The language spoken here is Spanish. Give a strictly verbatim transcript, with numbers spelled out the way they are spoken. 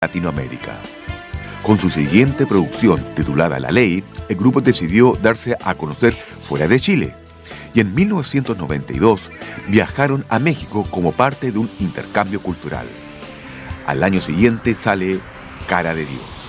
Latinoamérica. Con su siguiente producción, titulada La Ley, el grupo decidió darse a conocer fuera de Chile. Y en mil novecientos noventa y dos viajaron a México como parte de un intercambio cultural. Al año siguiente sale Cara de Dios.